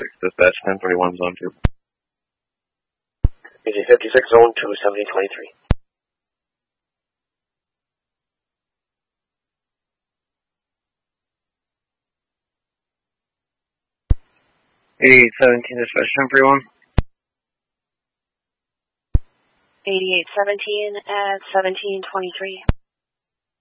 dispatch 1031 zone 2. BG 56 zone 2, 1723. 8817 dispatch 1031. 8817 at 1723.